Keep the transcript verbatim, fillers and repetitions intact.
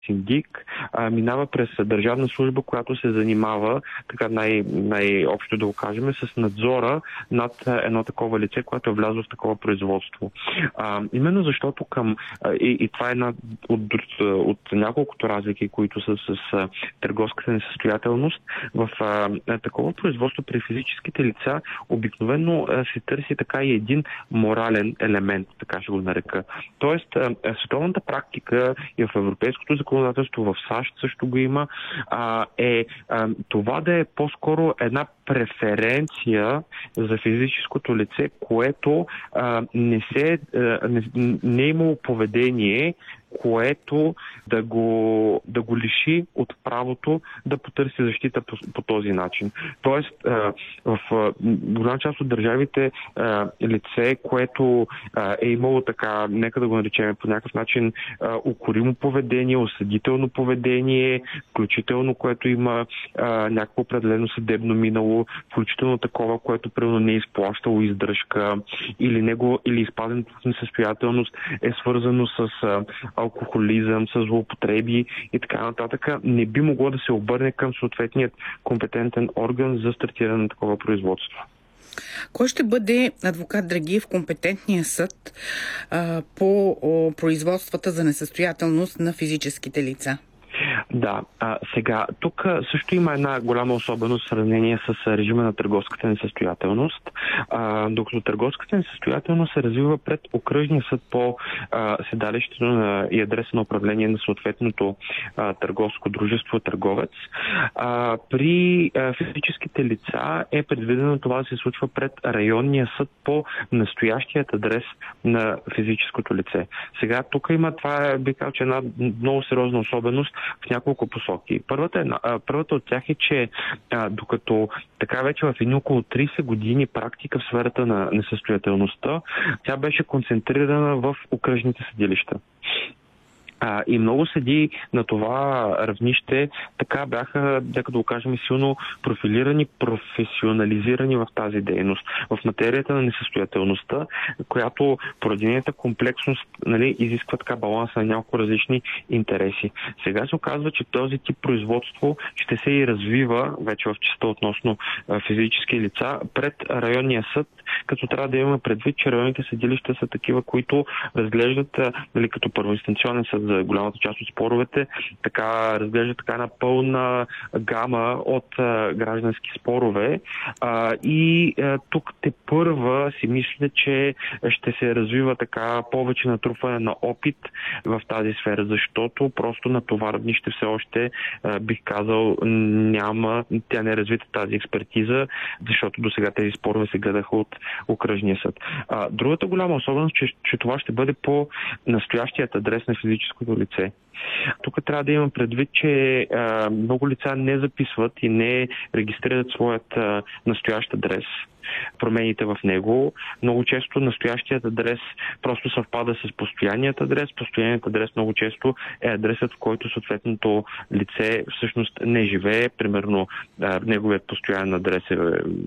синдик, а, минава през държавна служба, която се занимава, така най- най-общо да го кажем, с надзора над едно такова лице, което е влязло в такова производство. А, именно защото към... А, и, и това е една от, от, от няколкото разлики, които са с а, търговската несъстоятелност. В а, такова производство при физическите лица обикновено а, се търси така и един морален елемент, така ще го нарека. Тоест, а, световната практика и в европейското законодателство, в САЩ също го има, а, е а, това да е по-скоро една преференция за физическото лице, което а, не, се, а, не, не е имало поведение, което да го, да го лиши от правото да потърси защита по, по този начин. Тоест, а, в а, голяма част от държавите а, лице, което а, е имало така, нека да го наречем по някакъв начин, а, укоримо поведение, осъдително поведение, включително което има а, някакво определено съдебно минало, включително такова, което примерно не е изплащало издръжка или, него, или изпадането в несъстоятелност е свързано с а, алкохолизъм, с злоупотреби и така нататък, не би могло да се обърне към съответният компетентен орган за стартиране на такова производство. Кой ще бъде адвокат Драгиев в компетентния съд а, по о, производствата за несъстоятелност на физическите лица? Да, а, сега, тук също има една голяма особеност в сравнение с режима на търговската несъстоятелност. А, докато търговската несъстоятелност се развива пред окръжния съд по а, седалището на, и адреса на управление на съответното а, търговско дружество, търговец. А, при а, физическите лица е предвидено това да се случва пред районния съд по настоящият адрес на физическото лице. Сега, тук има това, би казал, че една много сериозна особеност в няколко посоки. Първата, е, първата от тях е, че а, докато така вече в едни около трийсет години практика в сферата на несъстоятелността, тя беше концентрирана в окръжните съдилища. А, и много седи на това равнище, така бяха, нека да го кажем, силно профилирани, професионализирани в тази дейност. В материята на несъстоятелността, която поради нейната комплексност, нали, изисква така баланса на няколко различни интереси. Сега се оказва, че този тип производство ще се и развива вече в частта относно а, физически лица пред районния съд, като трябва да имаме предвид, че районните съдилища са такива, които разглеждат, а, нали, като първоинстанционен съд за голямата част от споровете, така разглежда така на пълна гама от а, граждански спорове. А, и а, тук те първа си мисля, че ще се развива така повече натрупване на опит в тази сфера, защото просто на това равнище все още а, бих казал няма, тя не е развита тази експертиза, защото до сега тези спорове се гледаха от окръжния съд. А, другата голяма особеност, че, че това ще бъде по настоящият адрес на физическото лице. Тук трябва да имам предвид, че а, много лица не записват и не регистрират своят а, настоящ адрес, промените в него. Много често настоящият адрес просто съвпада с постоянният адрес. Постоянният адрес много често е адресът, в който съответното лице всъщност не живее. Примерно а, неговият постоянен адрес е